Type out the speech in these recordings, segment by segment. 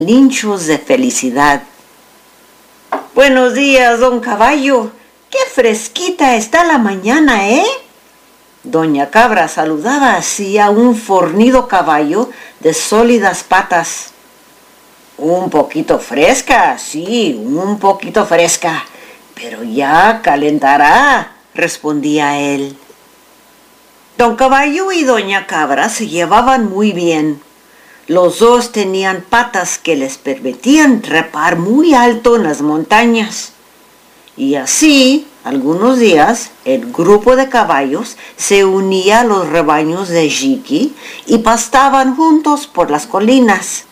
linchos de felicidad. Buenos días, don Caballo. ¡Qué fresquita está la mañana, eh! Doña Cabra saludaba así a un fornido caballo de sólidas patas. Un poquito fresca, sí, un poquito fresca, pero ya calentará, respondía él. Don Caballo y Doña Cabra se llevaban muy bien. Los dos tenían patas que les permitían trepar muy alto en las montañas. Y así, algunos días, el grupo de caballos se unía a los rebaños de Jiki y pastaban juntos por las colinas.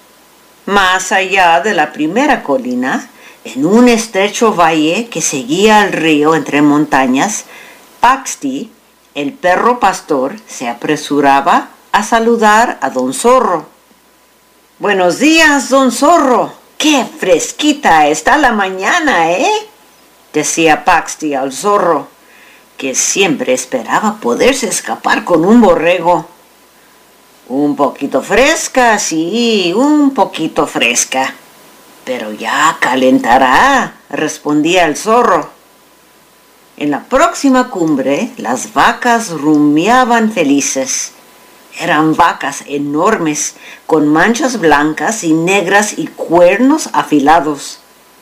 Más allá de la primera colina, en un estrecho valle que seguía el río entre montañas, Paxti, el perro pastor, se apresuraba a saludar a don Zorro. «Buenos días, don Zorro. ¡Qué fresquita está la mañana, eh!», decía Paxti al zorro, que siempre esperaba poderse escapar con un borrego. «Un poquito fresca, sí, un poquito fresca, pero ya calentará», respondía el zorro. En la próxima cumbre, las vacas rumiaban felices. Eran vacas enormes, con manchas blancas y negras y cuernos afilados.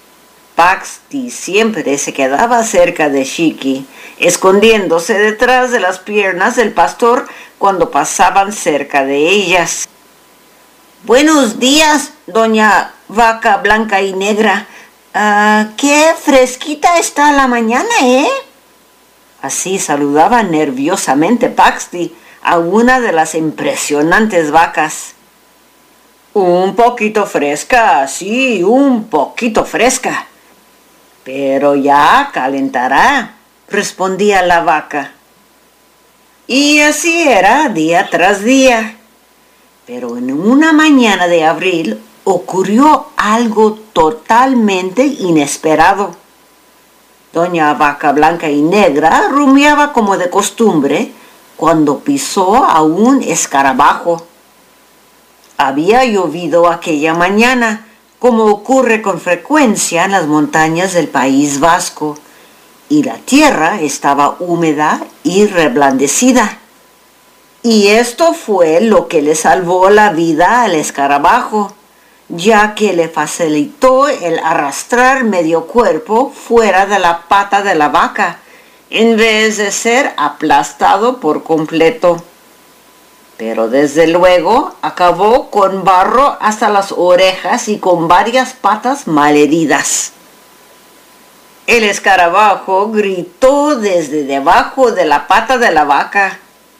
Paxti siempre se quedaba cerca de Jiki, escondiéndose detrás de las piernas del pastor cuando pasaban cerca de ellas. «Buenos días, doña Vaca Blanca y Negra. ¡Qué fresquita está la mañana, eh!», así saludaba nerviosamente Paxti a una de las impresionantes vacas. «Un poquito fresca, sí, un poquito fresca, pero ya calentará», respondía la vaca. Y así era día tras día. Pero en una mañana de abril ocurrió algo totalmente inesperado. Doña Vaca Blanca y Negra rumiaba como de costumbre cuando pisó a un escarabajo. Había llovido aquella mañana, como ocurre con frecuencia en las montañas del País Vasco, y la tierra estaba húmeda y reblandecida. Y esto fue lo que le salvó la vida al escarabajo, ya que le facilitó el arrastrar medio cuerpo fuera de la pata de la vaca, en vez de ser aplastado por completo. Pero desde luego acabó con barro hasta las orejas y con varias patas malheridas. El escarabajo gritó desde debajo de la pata de la vaca: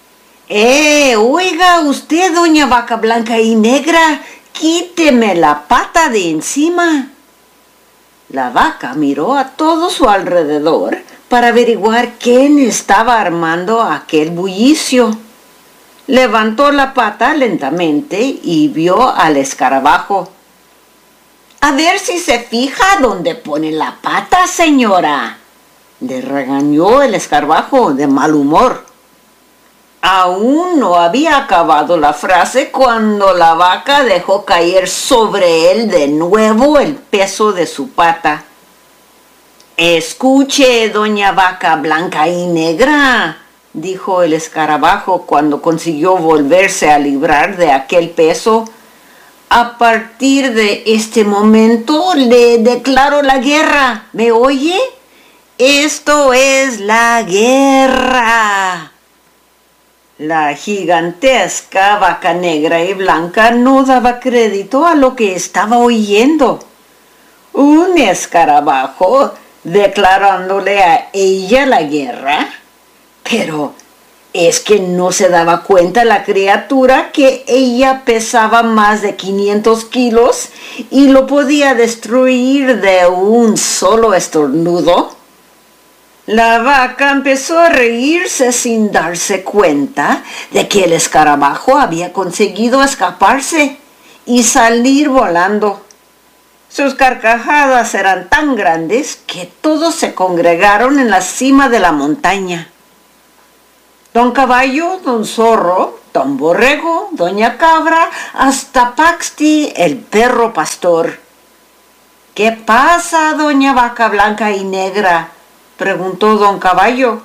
Oiga usted, doña Vaca Blanca y Negra, quíteme la pata de encima». La vaca miró a todo su alrededor para averiguar quién estaba armando aquel bullicio. Levantó la pata lentamente y vio al escarabajo. «A ver si se fija dónde pone la pata, señora», le regañó el escarabajo de mal humor. Aún no había acabado la frase cuando la vaca dejó caer sobre él de nuevo el peso de su pata. «Escuche, doña Vaca Blanca y Negra», dijo el escarabajo cuando consiguió volverse a librar de aquel peso. «A partir de este momento le declaro la guerra. ¿Me oye? Esto es la guerra». La gigantesca vaca negra y blanca no daba crédito a lo que estaba oyendo. ¿Un escarabajo declarándole a ella la guerra? Pero es que no se daba cuenta la criatura que ella pesaba más de 500 kilos y lo podía destruir de un solo estornudo. La vaca empezó a reírse sin darse cuenta de que el escarabajo había conseguido escaparse y salir volando. Sus carcajadas eran tan grandes que todos se congregaron en la cima de la montaña. Don Caballo, don Zorro don Borrego, doña Cabra, hasta Paxti, el perro pastor. ¿Qué pasa, doña Vaca Blanca y Negra?, preguntó don Caballo.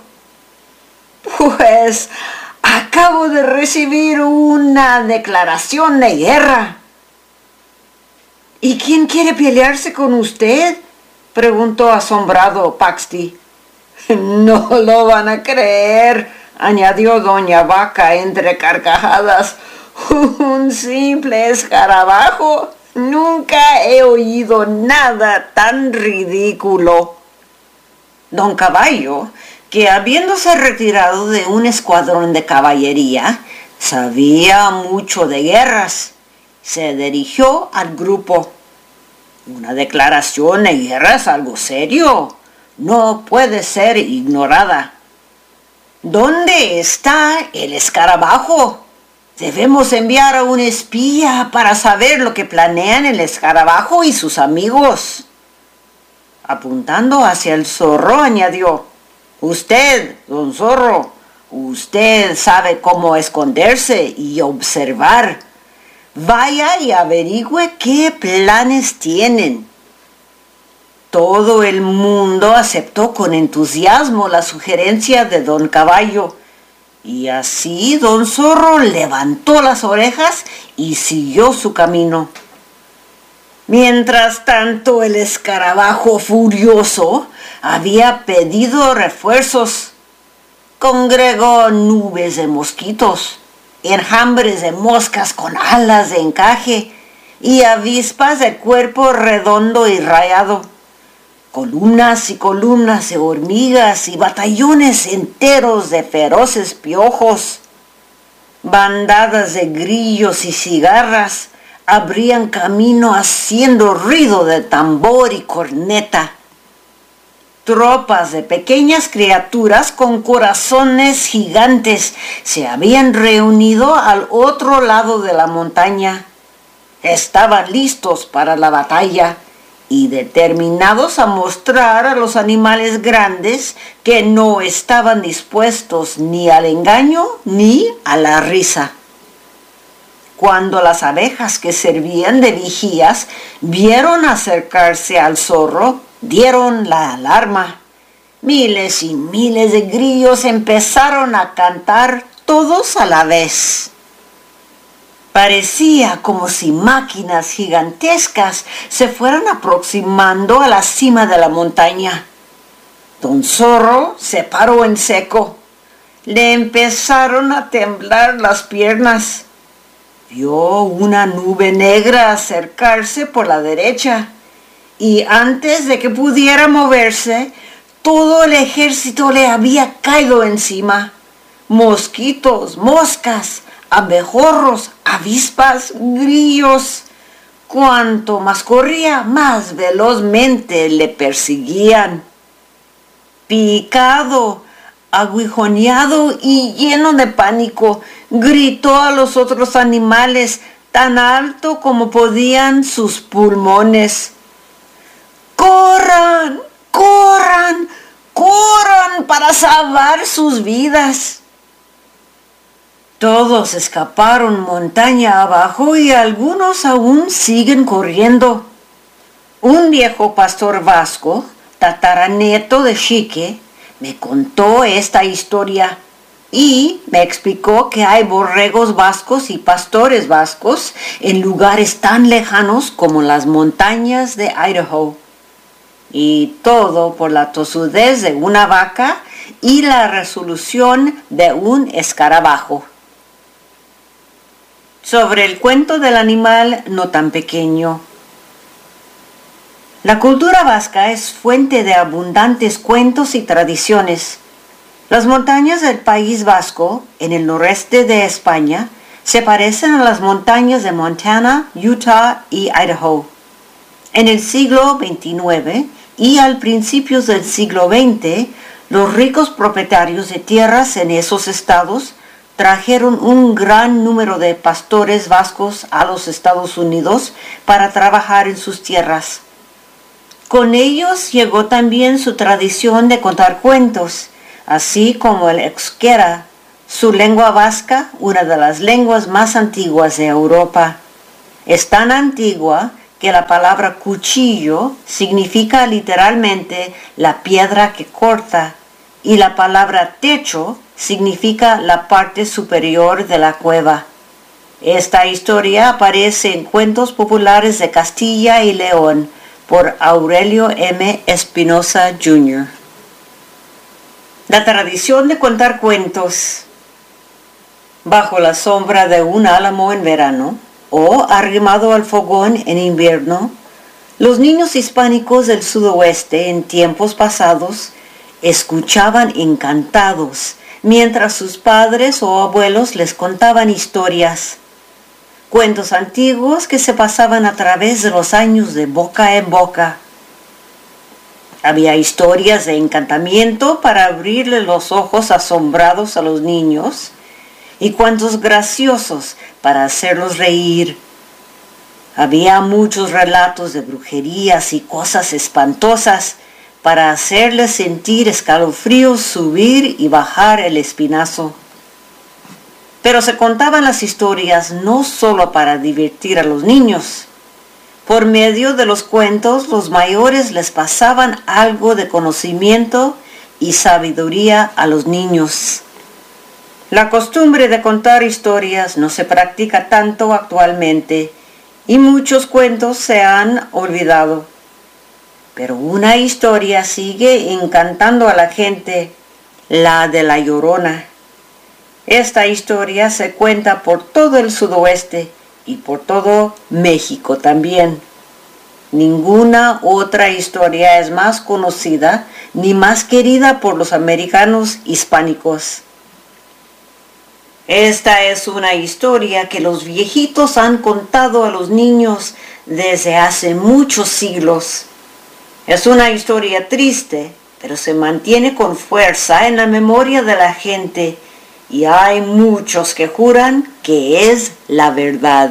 Pues acabo de recibir una declaración de guerra. ¿Y quién quiere pelearse con usted?, preguntó asombrado Paxti. No lo van a creer, añadió doña Vaca entre carcajadas. Un simple escarabajo. Nunca he oído nada tan ridículo. Don Caballo, que habiéndose retirado de un escuadrón de caballería, sabía mucho de guerras, se dirigió al grupo. Una declaración de guerra es algo serio. No puede ser ignorada. ¿Dónde está el escarabajo? Debemos enviar a un espía para saber lo que planean el escarabajo y sus amigos. Apuntando hacia el zorro, añadió: Usted, don Zorro, usted sabe cómo esconderse y observar. Vaya y averigüe qué planes tienen. Todo el mundo aceptó con entusiasmo la sugerencia de don Caballo, y así don Zorro levantó las orejas y siguió su camino. Mientras tanto, el escarabajo furioso había pedido refuerzos. Congregó nubes de mosquitos, enjambres de moscas con alas de encaje y avispas de cuerpo redondo y rayado, columnas y columnas de hormigas y batallones enteros de feroces piojos. Bandadas de grillos y cigarras abrían camino haciendo ruido de tambor y corneta. Tropas de pequeñas criaturas con corazones gigantes se habían reunido al otro lado de la montaña. Estaban listos para la batalla y determinados a mostrar a los animales grandes que no estaban dispuestos ni al engaño ni a la risa. Cuando las abejas que servían de vigías vieron acercarse al zorro, dieron la alarma. Miles y miles de grillos empezaron a cantar todos a la vez. Parecía como si máquinas gigantescas se fueran aproximando a la cima de la montaña. Don Zorro se paró en seco. Le empezaron a temblar las piernas. Vio una nube negra acercarse por la derecha, y antes de que pudiera moverse, todo el ejército le había caído encima. Mosquitos, moscas, abejorros, avispas, grillos. Cuanto más corría, más velozmente le perseguían. Picado, aguijoneado y lleno de pánico, gritó a los otros animales tan alto como podían sus pulmones: ¡Corran! ¡Corran! ¡Corran para salvar sus vidas! Todos escaparon montaña abajo y algunos aún siguen corriendo. Un viejo pastor vasco, tataranieto de Xique, me contó esta historia y me explicó que hay borregos vascos y pastores vascos en lugares tan lejanos como las montañas de Idaho. Y todo por la tosudez de una vaca y la resolución de un escarabajo. Sobre el cuento del animal no tan pequeño. La cultura vasca es fuente de abundantes cuentos y tradiciones. Las montañas del País Vasco, en el noreste de España, se parecen a las montañas de Montana, Utah y Idaho. En el siglo XXIX y al principios del siglo XX, los ricos propietarios de tierras en esos estados trajeron un gran número de pastores vascos a los Estados Unidos para trabajar en sus tierras. Con ellos llegó también su tradición de contar cuentos, así como el euskera, Su lengua vasca, una de las lenguas más antiguas de Europa, es tan antigua que la palabra cuchillo significa literalmente la piedra que corta y la palabra techo significa la parte superior de la cueva. Esta historia aparece en Cuentos Populares de Castilla y León por Aurelio M. Espinosa Jr. La tradición de contar cuentos bajo la sombra de un álamo en verano o arrimado al fogón en invierno, los niños hispánicos del sudoeste en tiempos pasados escuchaban encantados mientras sus padres o abuelos les contaban historias, cuentos antiguos que se pasaban a través de los años de boca en boca. Había historias de encantamiento para abrirle los ojos asombrados a los niños y cuentos graciosos para hacerlos reír. Había muchos relatos de brujerías y cosas espantosas para hacerles sentir escalofríos subir y bajar el espinazo. Pero se contaban las historias no solo para divertir a los niños. Por medio de los cuentos, los mayores les pasaban algo de conocimiento y sabiduría a los niños. La costumbre de contar historias no se practica tanto actualmente y muchos cuentos se han olvidado. Pero una historia sigue encantando a la gente, la de La Llorona. Esta historia se cuenta por todo el sudoeste y por todo México también. Ninguna otra historia es más conocida ni más querida por los americanos hispánicos. Esta es una historia que los viejitos han contado a los niños desde hace muchos siglos. Es una historia triste, pero se mantiene con fuerza en la memoria de la gente y hay muchos que juran que es la verdad.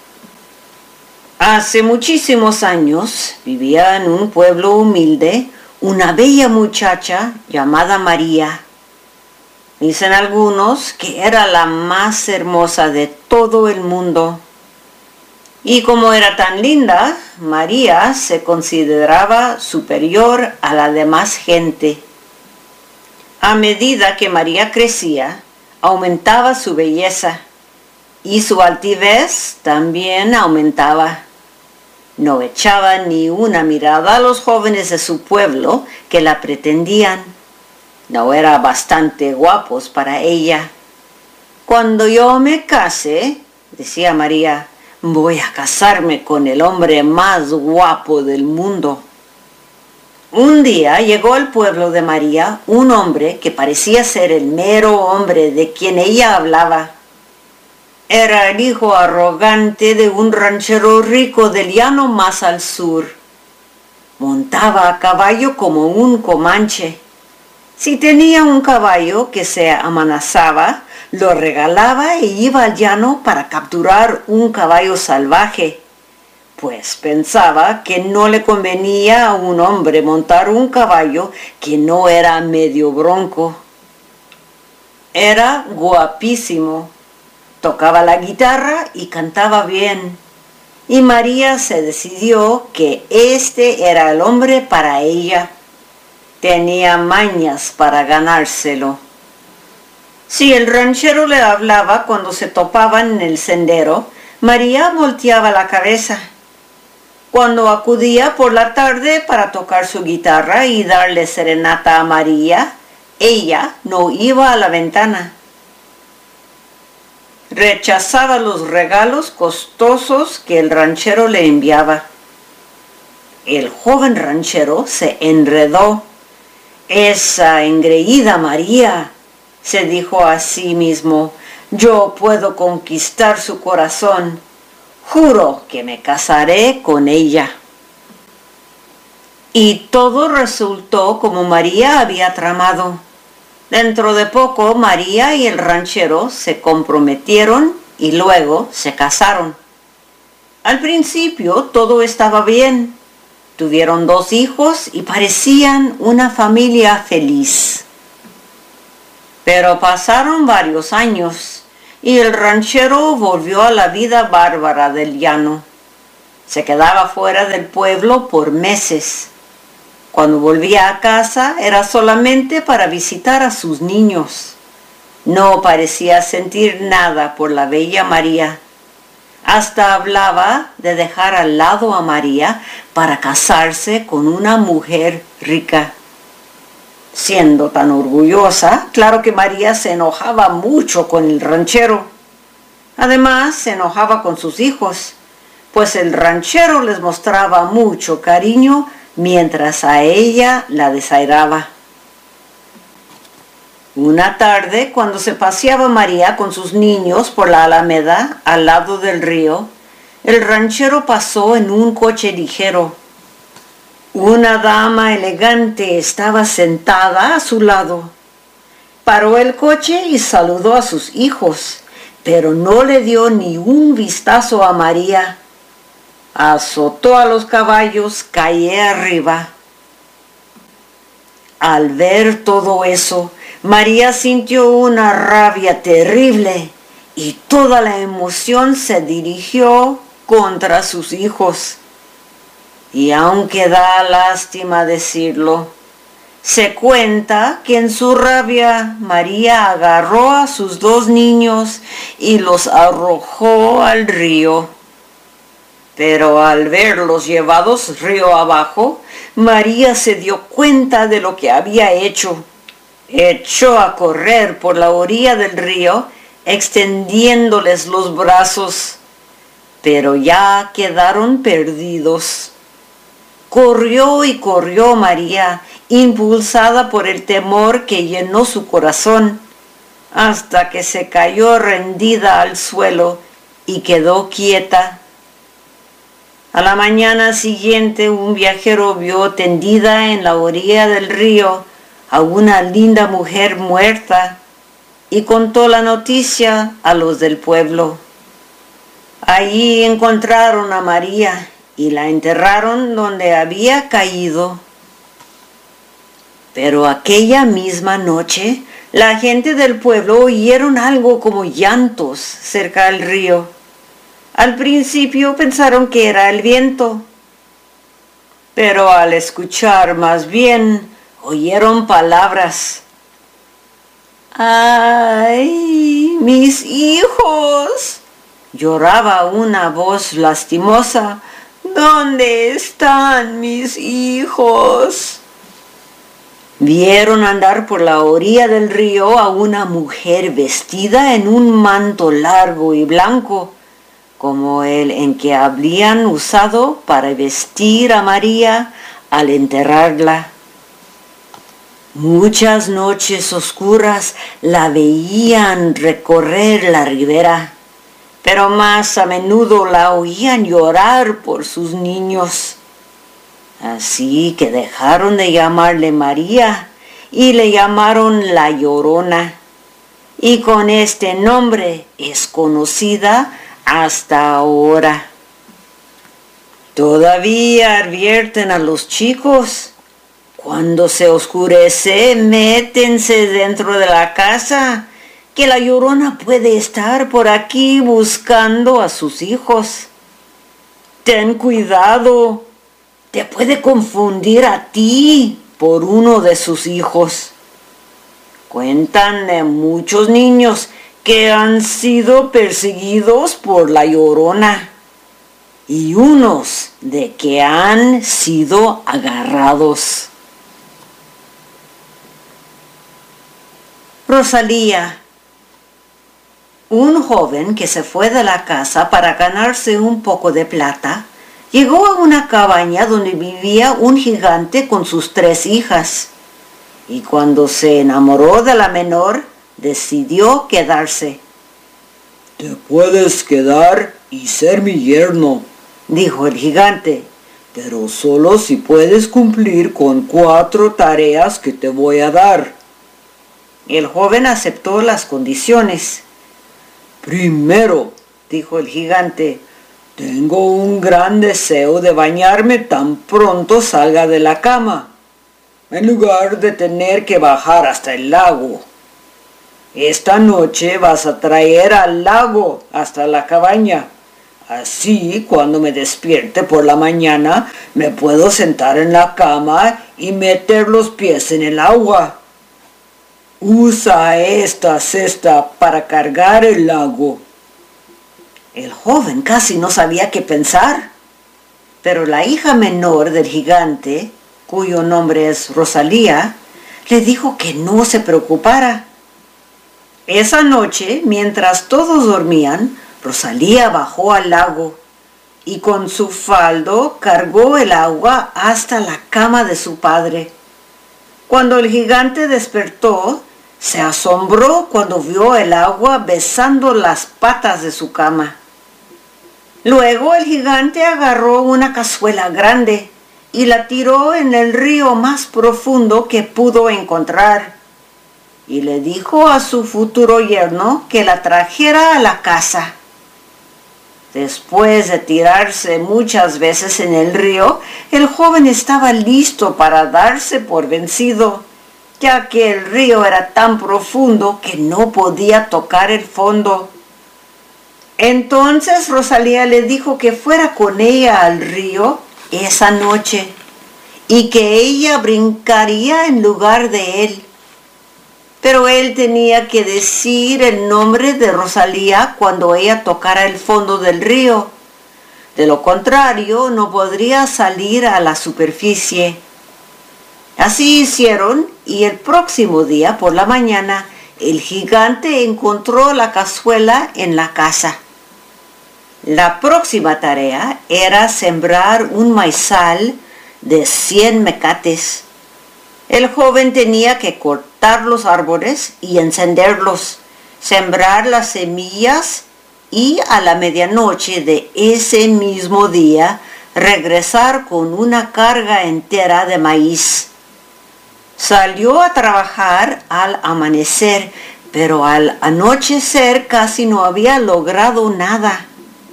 Hace muchísimos años vivía en un pueblo humilde una bella muchacha llamada María. Dicen algunos que era la más hermosa de todo el mundo. Y como era tan linda, María se consideraba superior a la demás gente. A medida que María crecía, aumentaba su belleza y su altivez también aumentaba. No echaba ni una mirada a los jóvenes de su pueblo que la pretendían. No eran bastante guapos para ella. Cuando yo me case, decía María, voy a casarme con el hombre más guapo del mundo. Un día llegó al pueblo de María un hombre que parecía ser el mero hombre de quien ella hablaba. Era el hijo arrogante de un ranchero rico del llano más al sur. Montaba a caballo como un comanche. Si tenía un caballo que se amanazaba, lo regalaba e iba al llano para capturar un caballo salvaje, pues pensaba que no le convenía a un hombre montar un caballo que no era medio bronco. Era guapísimo, tocaba la guitarra y cantaba bien, y María se decidió que este era el hombre para ella. Tenía mañas para ganárselo. Si el ranchero le hablaba cuando se topaban en el sendero, María volteaba la cabeza. Cuando acudía por la tarde para tocar su guitarra y darle serenata a María, ella no iba a la ventana. Rechazaba los regalos costosos que el ranchero le enviaba. El joven ranchero se enredó. Esa engreída María, se dijo a sí mismo, yo puedo conquistar su corazón. Juro que me casaré con ella. Y todo resultó como María había tramado. Dentro de poco, María y el ranchero se comprometieron y luego se casaron. Al principio todo estaba bien. Tuvieron 2 hijos y parecían una familia feliz. Pero pasaron varios años y el ranchero volvió a la vida bárbara del llano. Se quedaba fuera del pueblo por meses. Cuando volvía a casa era solamente para visitar a sus niños. No parecía sentir nada por la bella María. Hasta hablaba de dejar al lado a María para casarse con una mujer rica. Siendo tan orgullosa, claro que María se enojaba mucho con el ranchero. Además, se enojaba con sus hijos, pues el ranchero les mostraba mucho cariño mientras a ella la desairaba. Una tarde, cuando se paseaba María con sus niños por la alameda al lado del río, el ranchero pasó en un coche ligero. Una dama elegante estaba sentada a su lado. Paró el coche y saludó a sus hijos, pero no le dio ni un vistazo a María. Azotó a los caballos calle arriba. Al ver todo eso, María sintió una rabia terrible y toda la emoción se dirigió contra sus hijos. Y aunque da lástima decirlo, se cuenta que en su rabia María agarró a sus dos niños y los arrojó al río. Pero al verlos llevados río abajo, María se dio cuenta de lo que había hecho. Echó a correr por la orilla del río, extendiéndoles los brazos, pero ya quedaron perdidos. Corrió y corrió María, impulsada por el temor que llenó su corazón, hasta que se cayó rendida al suelo y quedó quieta. A la mañana siguiente un viajero vio tendida en la orilla del río a una linda mujer muerta y contó la noticia a los del pueblo. Allí encontraron a María y la enterraron donde había caído. Pero aquella misma noche, la gente del pueblo oyeron algo como llantos cerca del río. Al principio pensaron que era el viento, pero al escuchar más bien, oyeron palabras. ¡Ay, mis hijos! Lloraba una voz lastimosa. ¿Dónde están mis hijos? Vieron andar por la orilla del río a una mujer vestida en un manto largo y blanco, como el en que habían usado para vestir a María al enterrarla. Muchas noches oscuras la veían recorrer la ribera, pero más a menudo la oían llorar por sus niños. Así que dejaron de llamarle María y le llamaron la Llorona, y con este nombre es conocida hasta ahora. Todavía advierten a los chicos: cuando se oscurece, métense dentro de la casa, que la Llorona puede estar por aquí buscando a sus hijos. Ten cuidado, te puede confundir a ti por uno de sus hijos. Cuentan de muchos niños que han sido perseguidos por la Llorona y unos de que han sido agarrados. Rosalía. Un joven que se fue de la casa para ganarse un poco de plata, llegó a una cabaña donde vivía un gigante con sus 3 hijas, y cuando se enamoró de la menor, decidió quedarse. «Te puedes quedar y ser mi yerno», dijo el gigante, «pero solo si puedes cumplir con 4 tareas que te voy a dar». El joven aceptó las condiciones. «Primero», dijo el gigante, «tengo un gran deseo de bañarme tan pronto salga de la cama, en lugar de tener que bajar hasta el lago». Esta noche vas a traer al lago hasta la cabaña. Así, cuando me despierte por la mañana, me puedo sentar en la cama y meter los pies en el agua. Usa esta cesta para cargar el lago. El joven casi no sabía qué pensar, pero la hija menor del gigante, cuyo nombre es Rosalía, le dijo que no se preocupara. Esa noche, mientras todos dormían, Rosalía bajó al lago y con su faldo cargó el agua hasta la cama de su padre. Cuando el gigante despertó, se asombró cuando vio el agua besando las patas de su cama. Luego el gigante agarró una cazuela grande y la tiró en el río más profundo que pudo encontrar, y le dijo a su futuro yerno que la trajera a la casa. Después de tirarse muchas veces en el río, el joven estaba listo para darse por vencido, ya que el río era tan profundo que no podía tocar el fondo. Entonces Rosalía le dijo que fuera con ella al río esa noche y que ella brincaría en lugar de él. Pero él tenía que decir el nombre de Rosalía cuando ella tocara el fondo del río. De lo contrario, no podría salir a la superficie. Así hicieron, y el próximo día por la mañana, el gigante encontró la cazuela en la casa. La próxima tarea era sembrar un maizal de 100 mecates. El joven tenía que cortar los árboles y encenderlos, sembrar las semillas y a la medianoche de ese mismo día regresar con una carga entera de maíz. Salió a trabajar al amanecer, pero al anochecer casi no había logrado nada.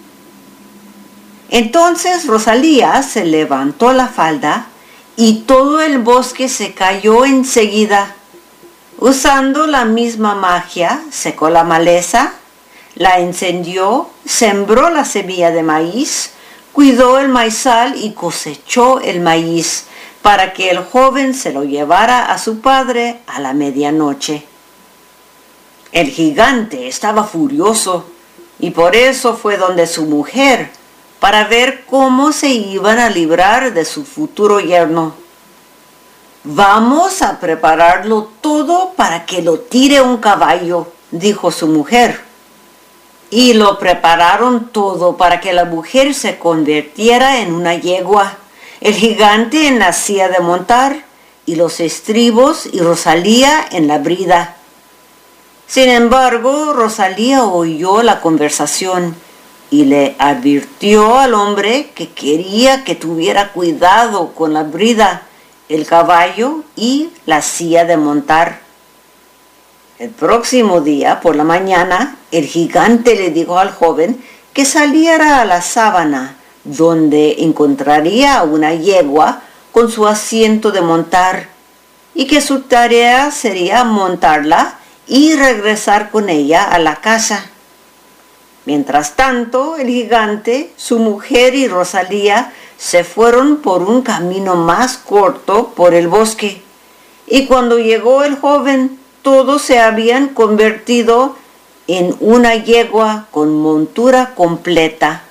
Entonces Rosalía se levantó la falda y todo el bosque se cayó enseguida. Usando la misma magia, secó la maleza, la encendió, sembró la semilla de maíz, cuidó el maizal y cosechó el maíz para que el joven se lo llevara a su padre a la medianoche. El gigante estaba furioso y por eso fue donde su mujer, para ver cómo se iban a librar de su futuro yerno. «Vamos a prepararlo todo para que lo tire un caballo», dijo su mujer. Y lo prepararon todo para que la mujer se convirtiera en una yegua, el gigante en la silla de montar, y los estribos y Rosalía en la brida. Sin embargo, Rosalía oyó la conversación y le advirtió al hombre que quería que tuviera cuidado con la brida, el caballo y la silla de montar. El próximo día, por la mañana, el gigante le dijo al joven que saliera a la sabana, donde encontraría una yegua con su asiento de montar, y que su tarea sería montarla y regresar con ella a la casa. Mientras tanto, el gigante, su mujer y Rosalía se fueron por un camino más corto por el bosque, y cuando llegó el joven, todos se habían convertido en una yegua con montura completa.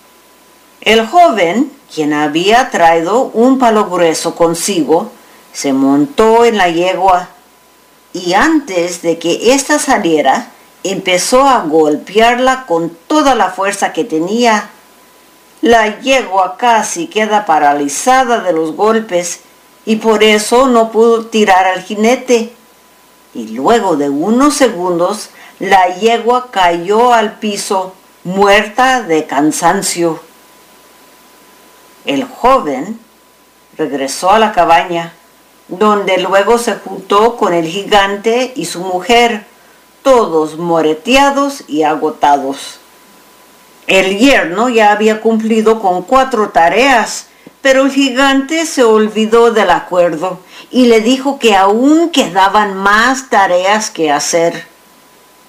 El joven, quien había traído un palo grueso consigo, se montó en la yegua, y antes de que ésta saliera, empezó a golpearla con toda la fuerza que tenía. La yegua casi queda paralizada de los golpes y por eso no pudo tirar al jinete. Y luego de unos segundos, la yegua cayó al piso, muerta de cansancio. El joven regresó a la cabaña, donde luego se juntó con el gigante y su mujer, todos moreteados y agotados. El yerno ya había cumplido con 4 tareas, pero el gigante se olvidó del acuerdo y le dijo que aún quedaban más tareas que hacer.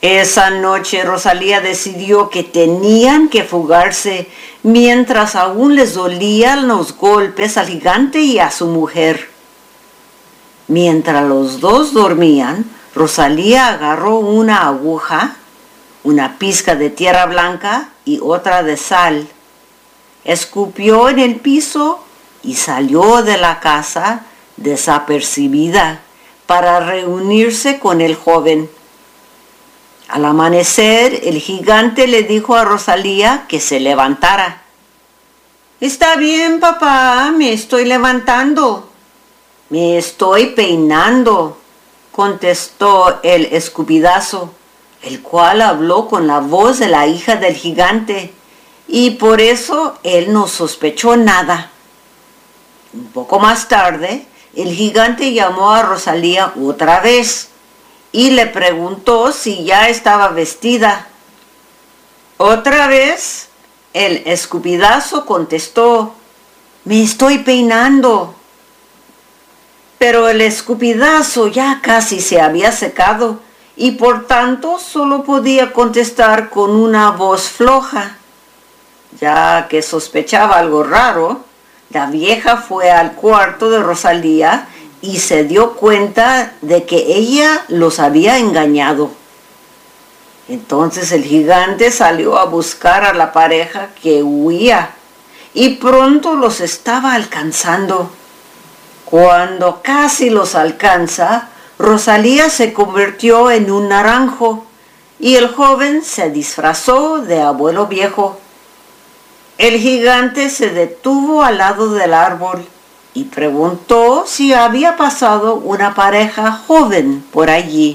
Esa noche Rosalía decidió que tenían que fugarse mientras aún les dolían los golpes al gigante y a su mujer. Mientras los dos dormían, Rosalía agarró una aguja, una pizca de tierra blanca y otra de sal. Escupió en el piso y salió de la casa desapercibida para reunirse con el joven. Al amanecer, el gigante le dijo a Rosalía que se levantara. «Está bien, papá, me estoy levantando». «Me estoy peinando», contestó el escupidazo, el cual habló con la voz de la hija del gigante, y por eso él no sospechó nada. Un poco más tarde, el gigante llamó a Rosalía otra vez y le preguntó si ya estaba vestida. Otra vez, el escupidazo contestó, «Me estoy peinando». Pero el escupidazo ya casi se había secado y por tanto solo podía contestar con una voz floja. Ya que sospechaba algo raro, la vieja fue al cuarto de Rosalía y se dio cuenta de que ella los había engañado. Entonces el gigante salió a buscar a la pareja que huía y pronto los estaba alcanzando. Cuando casi los alcanza, Rosalía se convirtió en un naranjo y el joven se disfrazó de abuelo viejo. El gigante se detuvo al lado del árbol y preguntó si había pasado una pareja joven por allí.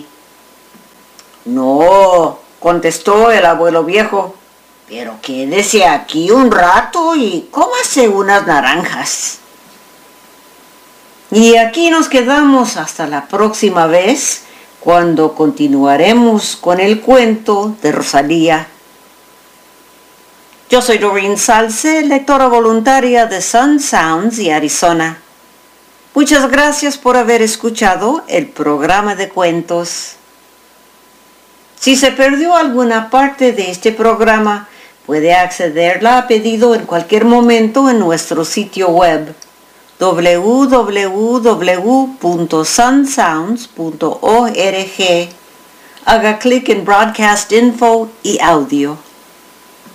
«No», contestó el abuelo viejo, «pero quédese aquí un rato y cómase unas naranjas». Y aquí nos quedamos hasta la próxima vez, cuando continuaremos con el cuento de Rosalía. Yo soy Doreen Salce, lectora voluntaria de Sun Sounds y Arizona. Muchas gracias por haber escuchado el programa de cuentos. Si se perdió alguna parte de este programa, puede accederla a pedido en cualquier momento en nuestro sitio web www.sunsounds.org. Haga clic en Broadcast Info y Audio.